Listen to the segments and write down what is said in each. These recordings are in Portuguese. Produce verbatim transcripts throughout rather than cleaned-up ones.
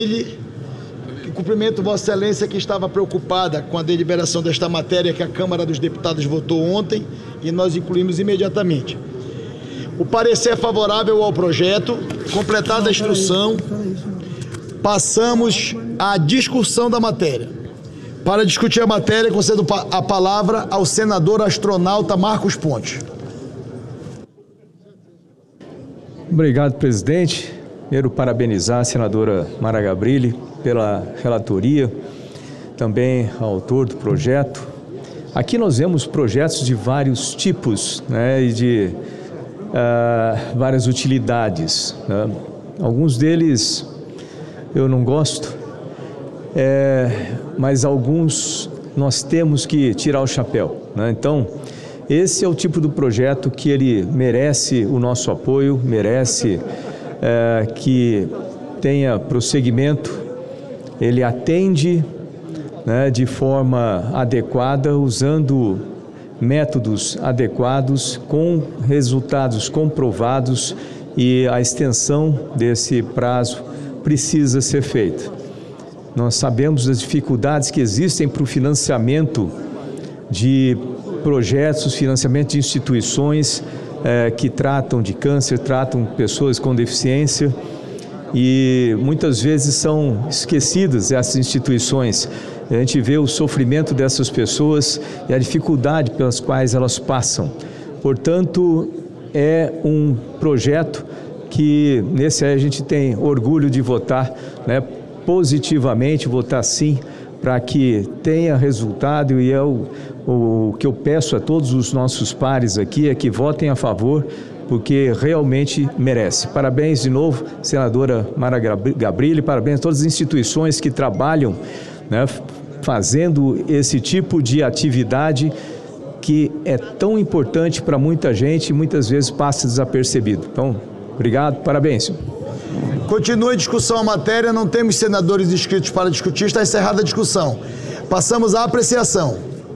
E cumprimento Vossa Excelência, que estava preocupada com a deliberação desta matéria que a Câmara dos Deputados votou ontem e nós incluímos imediatamente. O parecer é favorável ao projeto. Completada a instrução, passamos à discussão da matéria. Para discutir a matéria, concedo a palavra ao senador astronauta Marcos Pontes. Obrigado, presidente. Primeiro, parabenizar a senadora Mara Gabrilli pela relatoria, também ao autor do projeto. Aqui nós vemos projetos de vários tipos, né, e de uh, várias utilidades, né? Alguns deles eu não gosto, é, mas alguns nós temos que tirar o chapéu, né? Então, esse é o tipo do projeto que ele merece o nosso apoio, merece é, que tenha prosseguimento. Ele atende, né, de forma adequada, usando métodos adequados, com resultados comprovados, e a extensão desse prazo precisa ser feita. Nós sabemos das dificuldades que existem para o financiamento de projetos, financiamento de instituições eh, que tratam de câncer, tratam pessoas com deficiência, e muitas vezes são esquecidas essas instituições. A gente vê o sofrimento dessas pessoas e a dificuldade pelas quais elas passam. Portanto, é um projeto que nesse aí a gente tem orgulho de votar, né, positivamente, votar sim, para que tenha resultado, e é o, o que eu peço a todos os nossos pares aqui é que votem a favor, porque realmente merece. Parabéns de novo, senadora Mara Gabrilli, parabéns a todas as instituições que trabalham, né, fazendo esse tipo de atividade que é tão importante para muita gente e muitas vezes passa desapercebido. Então, obrigado, parabéns. Continua a discussão a matéria, não temos senadores inscritos para discutir, está encerrada a discussão. Passamos à apreciação.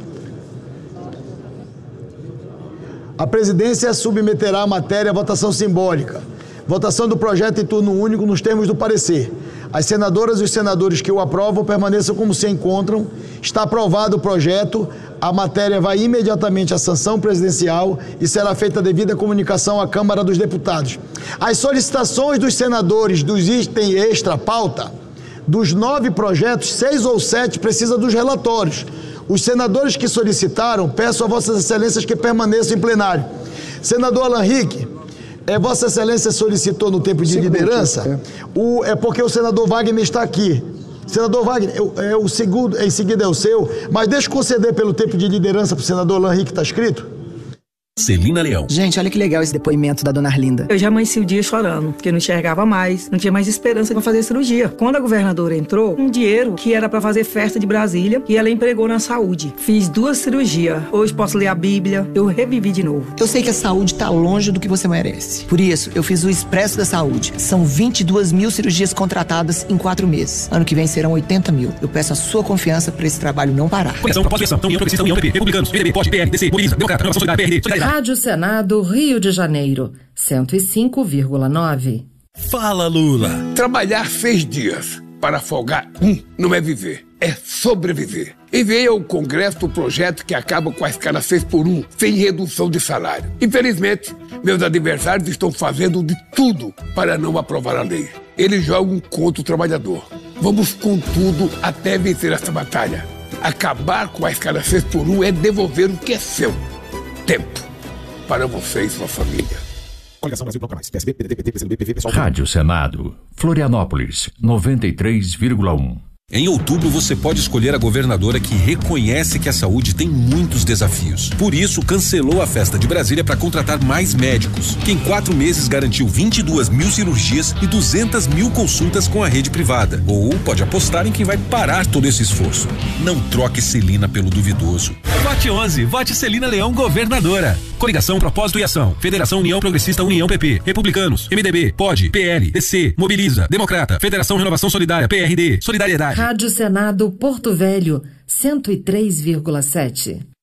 A presidência submeterá a matéria à votação simbólica. Votação do projeto em turno único nos termos do parecer. As senadoras e os senadores que o aprovam permaneçam como se encontram. Está aprovado o projeto. A matéria vai imediatamente à sanção presidencial e será feita a devida comunicação à Câmara dos Deputados. As solicitações dos senadores dos itens extra-pauta, dos nove projetos, seis ou sete precisam dos relatórios. Os senadores que solicitaram, peço a Vossas Excelências que permaneçam em plenário. Senador Alan Rick, é, Vossa Excelência solicitou no tempo de Segundo, liderança, é. O, é porque o senador Wagner está aqui. Senador Wagner, é, é o segundo, em seguida é o seu, mas deixa eu conceder pelo tempo de liderança para o senador Alan Rick, está escrito? Celina Leão. Gente, olha que legal esse depoimento da dona Arlinda. Eu já amanheci o dia chorando, porque não enxergava mais, não tinha mais esperança para fazer cirurgia. Quando a governadora entrou, um dinheiro que era para fazer festa de Brasília, e ela empregou na saúde. Fiz duas cirurgias. Hoje posso ler a Bíblia, eu revivi de novo. Eu sei que a saúde tá longe do que você merece. Por isso, eu fiz o Expresso da Saúde. São vinte e duas mil cirurgias contratadas em quatro meses. Ano que vem serão oitenta mil. Eu peço a sua confiança para esse trabalho não parar. Conexão, propósito, União Progressista, União P P, Republicanos, P D B, P O D, P L, D C, Mobiliza, Democrata, Renovação Solidária, P R D, Solidariedade. Rádio Senado, Rio de Janeiro, cento e cinco vírgula nove. Fala, Lula. Trabalhar seis dias para folgar um não é viver, é sobreviver. Enviei ao Congresso o projeto que acaba com a escala seis por um, sem redução de salário. Infelizmente, meus adversários estão fazendo de tudo para não aprovar a lei. Eles jogam contra o trabalhador. Vamos com tudo até vencer essa batalha. Acabar com a escala seis por um é devolver o que é seu. Tempo. Para você e sua família. Coligação Brasil Bloco Mais. P S B, P D T, P T, P C B, P V, Pessoal. Rádio Senado. Florianópolis, noventa e três vírgula um. Em outubro, você pode escolher a governadora que reconhece que a saúde tem muitos desafios. Por isso, cancelou a festa de Brasília para contratar mais médicos, que em quatro meses garantiu vinte e duas mil cirurgias e duzentas mil consultas com a rede privada. Ou pode apostar em quem vai parar todo esse esforço. Não troque Celina pelo duvidoso. Vote onze, vote Celina Leão, governadora. Coligação, Propósito e Ação. Federação União Progressista, União P P. Republicanos, M D B, P O D, P L, D C, Mobiliza, Democrata, Federação Renovação Solidária, P R D, Solidariedade. Rádio Senado, Porto Velho, cento e três vírgula sete.